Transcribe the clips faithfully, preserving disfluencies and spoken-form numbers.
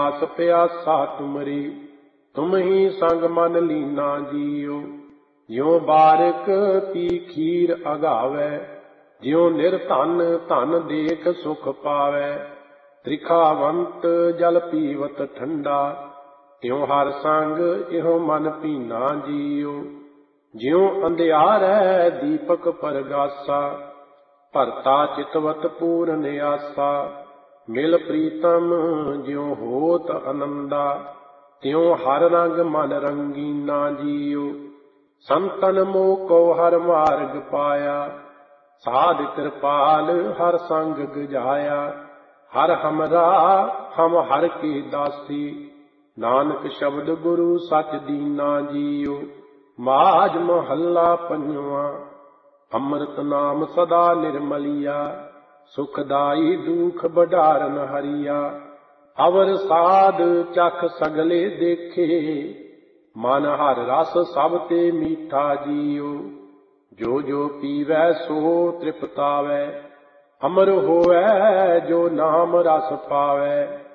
आस प्यासा तुमरी तुम ही संग मन लीना जियो। ज्यों बारिक पी खीर अगावै ज्यों निर्धन धन देख सुख पावै। त्रिखावंत जल पीवत ठंडा त्यों हर संग इहो मन पीना जियो। ज्यों अंधियारै दीपक परगासा भरता चितवत पूरन आसा। मिल प्रीतम ज्यों होत आनंदा त्यों हर रंग मन रंगीना जियो। संतन मोह को हर मार्ग पाया साध कृपाल हर संग गजाया। हर हमरा हम हर के दासी नानक शब्द गुरु सच दीना जियो। माज महला पंजवा अमृत नाम सदा निर्मलिया। सुखदाई दुख बडारन हरिया। अवर साध चख सगले देखे मन हर रस सब ते मीठा जियो। जो जो पीवै सो तृप्तावै अमर होवै जो नाम रस पावै।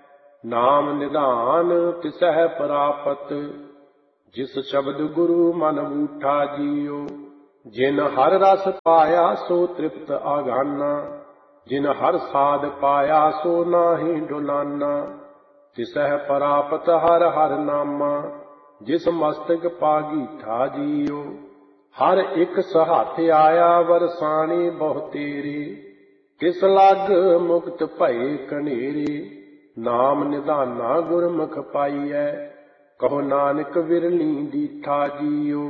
नाम निधान तिसह प्रापत जिस शब्द गुरु मन बूठा जियो। जिन हर रस पाया सो तृप्त आगाना जिन हर साध पाया सो नाहि डुलाना। तिसह परापत हर हर नामा जिस मस्तक पागीठा जियो। हर एक सहाथ आया वरसाने बहु तेरे तिस लग मुक्त भये कनेरे। नाम निधाना गुरमुख पाइयै कहो नानक विरली दीठा जियो।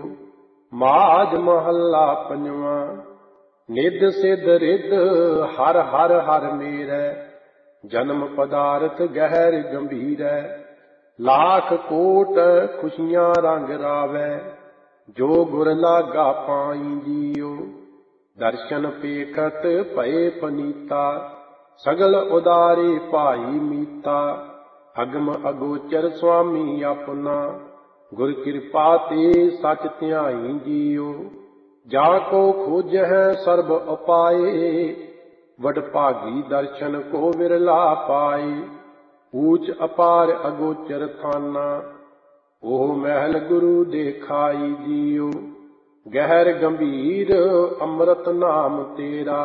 माज महला पंजवा निध सिध रिध हर हर हर मेरै। जन्म पदारथ गहर गंभीरै लाख कोट खुशियां रंग रावै। जो गुर लागा पाई जियो। दर्शन पेखत भये पनीता सगल उदारे भाई मीता। अगम अगोचर स्वामी अपना गुर कृपा ते सच ध्याई जियो। जाको खोज है सर्ब उपाये वड भागी दर्शन को विरला पाए। ऊच अपार अगोचर थाना ओह महल गुरु देखाई जियो। गहर गंभीर अमृत नाम तेरा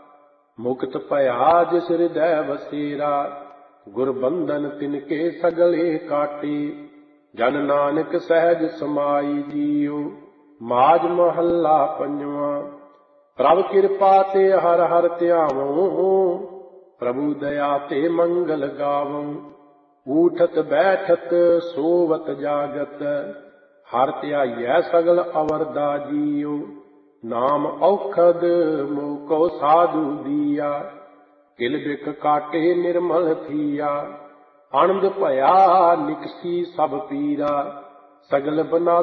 मुक्त भया जिस हृदय बसेरा। गुर बंधन तिनके सगले काटे जन नानक सहज समाई जियो। माज महला पंजवा प्रभु कृपा ते हर हर ध्यावों प्रभु दया ते मंगल गावों। ऊठत बैठत सोवत जागत हर ध्याइयै सगल अवरदा जियो। नाम औखद मोह को साधु दिया किल बिक काटे निर्मल थिया। आनंद भया निकसी सब पीरा सगल बना